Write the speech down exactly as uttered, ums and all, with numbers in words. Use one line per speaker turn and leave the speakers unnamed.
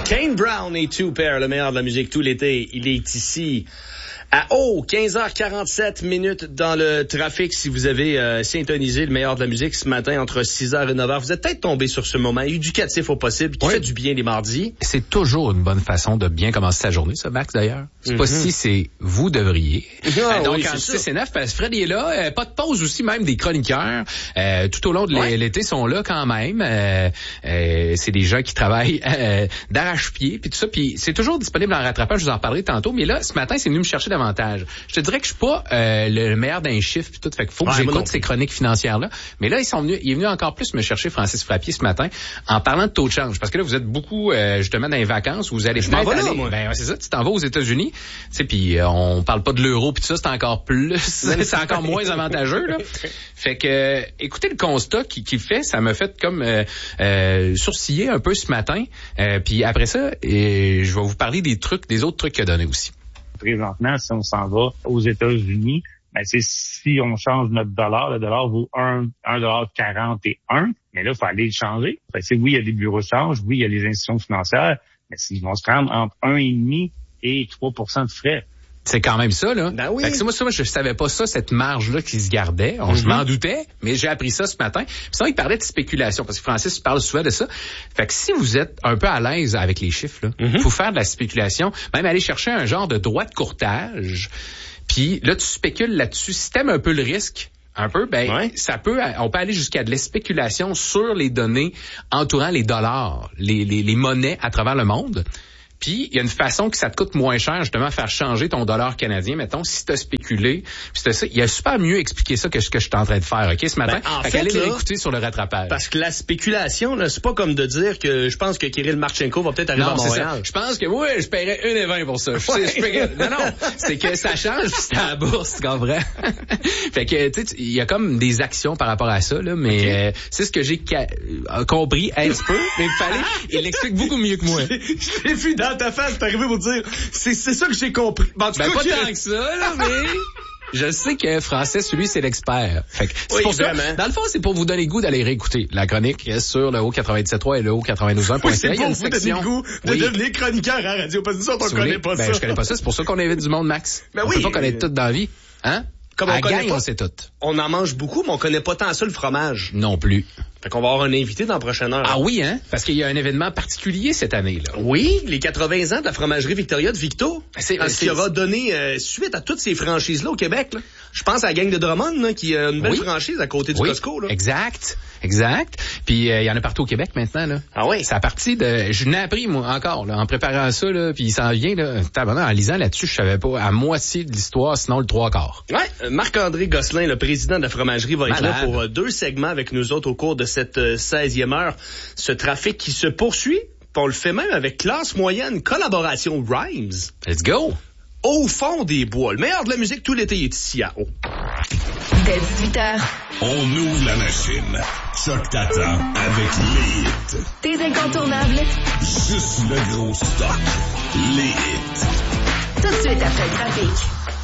Kane Brown et Two Pair, le meilleur de la musique tout l'été. Il est ici à oh, quinze heures quarante-sept minutes dans le trafic. Si vous avez euh, syntonisé le meilleur de la musique ce matin entre six heures et neuf heures, vous êtes peut-être tombé sur ce moment éducatif au possible qui oui. fait du bien les mardis.
C'est toujours une bonne façon de bien commencer sa journée, ça, Max, d'ailleurs. C'est mm-hmm. pas si, c'est vous devriez.
Ah,
euh, donc,
oui,
en six et neuf, parce que Fred est là. Euh, pas de pause aussi, même des chroniqueurs. Euh, tout au long de ouais. l'été sont là quand même. Euh, euh, c'est des gens qui travaillent euh, d'arrache-pied, puis tout ça. Puis c'est toujours disponible en rattrapage, je vous en parlerai tantôt. Mais là, ce matin, c'est venu me chercher davantage. Je te dirais que je suis pas euh, le meilleur d'un chiffre puis tout, fait qu'il faut que ouais, j'écoute ces chroniques financières là. Mais là, ils sont venus, il est venu encore plus me chercher Francis Frappier ce matin en parlant de taux de change, parce que là vous êtes beaucoup euh, justement dans les vacances, vous allez peut-être aller. Là, ben c'est ça, tu t'en vas aux États-Unis, tu sais, puis euh, on parle pas de l'euro puis tout ça, c'est encore plus, c'est encore moins avantageux là. Fait que euh, écoutez le constat qu'il, qu'il fait, ça m'a fait comme euh, euh, sourciller un peu ce matin. Euh, puis après ça, et je vais vous parler des trucs, des autres trucs qu'il a donné aussi.
Présentement, si on s'en va aux États-Unis, ben c'est si on change notre dollar, le dollar vaut un dollar quarante et un, mais là, il faut aller le changer. Fait que c'est, oui, il y a des bureaux de change, oui, il y a les institutions financières, mais ils vont se prendre entre un virgule cinq et trois pour cent de frais.
C'est quand même ça, là.
Ben oui.
Fait que moi, ça, moi, je savais pas ça, cette marge-là qui se gardait. On, mm-hmm. Je m'en doutais, mais j'ai appris ça ce matin. Puis sinon, il parlait de spéculation, parce que Francis parle souvent de ça. Fait que si vous êtes un peu à l'aise avec les chiffres, là, mm-hmm. faut faire de la spéculation, même aller chercher un genre de droit de courtage. Puis là, tu spécules là-dessus. Si t'aimes un peu le risque, un peu, ben, ouais. ça peut, on peut aller jusqu'à de la spéculation sur les données entourant les dollars, les, les, les monnaies à travers le monde. Puis, il y a une façon que ça te coûte moins cher, justement, faire changer ton dollar canadien, mettons, si t'as spéculé. Puis c'est ça, il a super mieux expliqué ça que ce que je suis en train de faire, OK, ce matin.
Ben, en
fait,
fait,
allez
là,
l'écouter sur le rattrapage.
Parce que la spéculation, là, c'est pas comme de dire que je pense que Kirill Marchenko va peut-être arriver
non,
à Montréal.
Je pense que, oui, je paierais un virgule vingt pour ça. Je, ouais. je paierais, non, non, c'est que ça change, puis c'est à la bourse, c'est vrai. Fait que, tu sais, il y a comme des actions par rapport à ça, là, mais okay. euh, c'est ce que j'ai ca- compris un petit peu, mais il fallait, il l'explique beaucoup mieux que moi.
Je l'ai vu dans ta face, t'es arrivé pour dire, c'est, c'est ça que j'ai compris.
Ben, ben pas tant que ça, là, mais je sais que Francis, lui, c'est l'expert. Fait que c'est oui, pour ça. Dans le fond, c'est pour vous donner le goût d'aller réécouter la chronique sur le haut quatre-vingt-dix-sept trois et le haut quatre-vingt-douze un point c a.
Oui, c'est pour vous donner le goût de oui. devenir chroniqueur à radio. Parce que nous autres, on connaît pas
ben,
ça.
Je connais pas ça. C'est pour ça qu'on invite du monde, Max. Ben
on
oui.
peut
pas connaître tout dans la vie. Hein?
Comme on
à
connaît
gang,
pas,
on sait tout.
On en mange beaucoup, mais on connaît pas tant ça, le fromage.
Non plus.
Fait qu'on va avoir un invité dans la prochaine heure.
Ah oui, hein? Parce qu'il y a un événement particulier cette année, là.
Oui, les quatre-vingts ans de la fromagerie Victoria de Victo.
C'est,
ce qui aura donné euh, suite à toutes ces franchises-là au Québec, là. Je pense à la gang de Drummond, là, qui a une belle oui. franchise à côté du
oui.
Costco, là.
Exact. Exact. Puis il euh, y en a partout au Québec maintenant, là.
Ah oui?
C'est à partir de... Je n'ai appris, moi, encore, là, en préparant ça, là, puis il s'en vient, là. En lisant là-dessus, je savais pas à moitié de l'histoire, sinon le trois quarts.
Ouais. Marc-André Gosselin, le président de la fromagerie, va Malade. être là pour euh, deux segments avec nous autres au cours de cette euh, seizième heure. Ce trafic qui se poursuit, on le fait même avec Classe Moyenne, collaboration Rhymes.
Let's go!
Au fond des bois. Le meilleur de la musique tout l'été est ici à haut.
Dès dix-huit heures.
On ouvre la machine. Choc t'attend avec les hits.
Tes incontournables.
Juste le gros stock. Les hits.
Tout de suite après le trafic.